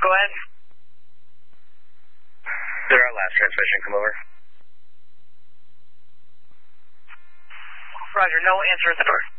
Go ahead. Did our last transmission come over? Roger, no, answer at the door.